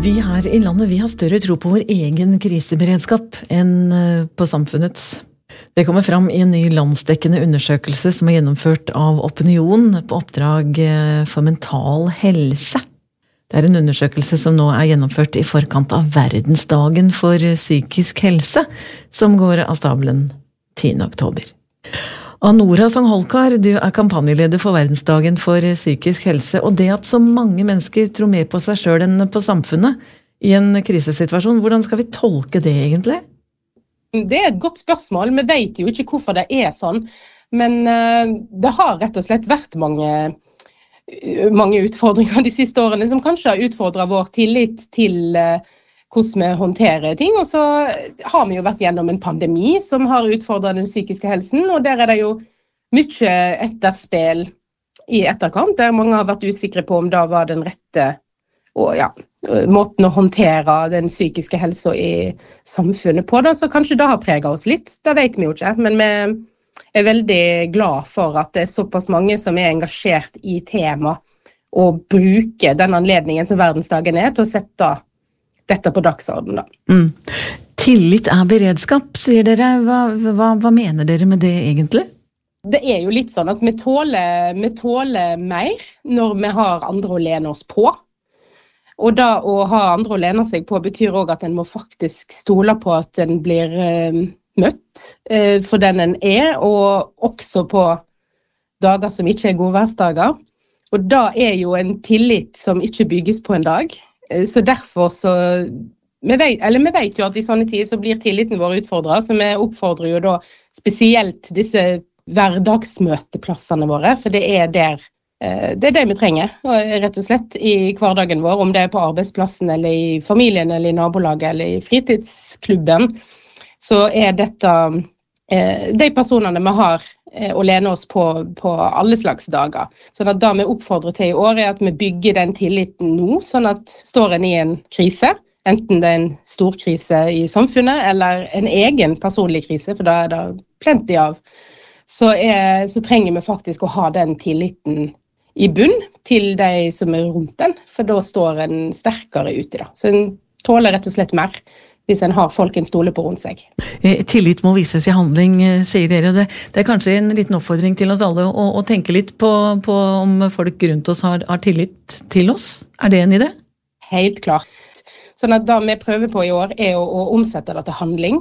Vi her I landet vi har større tro på vår egen kriseberedskap enn på samfunnets. Det kommer fram I en ny landsdekkende undersøkelse som gjennomført av Opinion på oppdrag for mental helse. Det en undersøkelse som nå gjennomført I forkant av verdensdagen for psykisk helse, som går av stabelen 10. oktober. Anora Sangholkar, du kampanjeleder for verdensdagen for psykisk helse, og det at så mange mennesker tror mer på seg selv enn på samfunnet I en krisesituasjon, hvordan skal vi tolke det egentlig? Det et godt spørsmål, vi vet jo ikke hvorfor det sånn, men det har rett og slett vært mange utfordringer de siste årene som kanskje har utfordret vår tillit til hvordan vi håndterer ting, og så har vi jo vært gjennom en pandemi som har utfordret den psykiske helsen, og der det jo mye etterspill I etterkant, der mange har vært usikre på om det var den rette måten å håndtere den psykiske helsen I samfunnet på, da, så kanskje det har preget oss litt, det vet vi jo ikke, men vi veldig glad for at det såpass mange som engasjert I tema og bruker den anledningen som verdensdagen til å sette dette på dagsordenen da. Tillit beredskap, sier dere. Hva mener dere med det egentlig? Det jo litt sånn at vi tåler mer når vi har andre å lene oss på. Og da å ha andre å lene seg på betyr også at en må faktisk stole på at en blir møtt for den en og også på dager som ikke gode værsdager. Og da jo en tillit som ikke bygges på en dag. Så derfor så vi vet jo at I sånne tider så blir tilliten vår utfordret, så vi oppfordrer jo da spesielt disse hverdagsmøteplassene våre, for det der det det vi trenger, rett og slett I hverdagen vår, om det på arbeidsplassen, eller I familien, eller I nabolaget, eller I fritidsklubben, så dette de personene vi har å lene oss på alle slags dager. Sånn at det vi oppfordrer til I år at vi bygger den tilliten nå, sånn at står en I en krise, enten det en stor krise I samfunnet, eller en egen personlig krise, for da det plenty av, så trenger vi faktisk å ha den tilliten I bunn til de som rundt den, for da står en sterkere ute da. Så en tåler rett og slett mer hvis en har folk en stole på rundt seg. Tillit må vises I handling, sier dere. Det kanskje en liten oppfordring til oss alle å tenke litt på om folk rundt oss har tillit til oss. Det en idé? Helt klart. Sånn at det vi prøver på I år å omsette det til handling,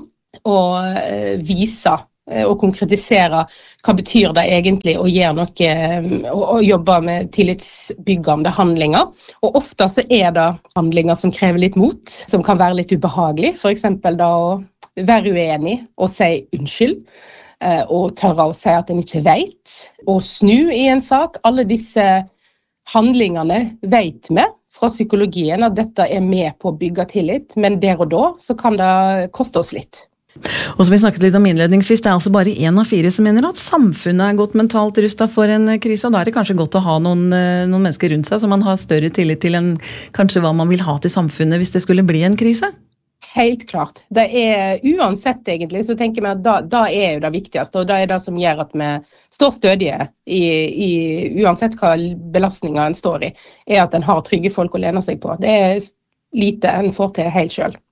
og vise og konkretisere hva betyr det egentlig å gjøre noe og jobbe med tillitsbyggende handlinger. Og ofte så det handlinger som krever litt mot, som kan være litt ubehagelig. For eksempel da å være uenig og si unnskyld, og tørre å si at en ikke vet, og snu I en sak. Alle disse handlingene vet vi fra psykologien at dette med på å bygge tillit, men der og da så kan det koste oss litt. Og som vi snakket litt om innledningsvis, det altså bare 1 av 4 som mener at samfunnet godt mentalt rustet for en krise, og da det kanskje godt å ha noen mennesker rundt seg som man har større tillit til enn kanskje hva man vil ha til samfunnet hvis det skulle bli en krise? Helt klart. Det uansett egentlig, så tenker vi at da jo det viktigste, og det det som gjør at vi står stødige I uansett hva belastninger en står I, at en har trygge folk å lene seg på. Det lite en får til helt selv.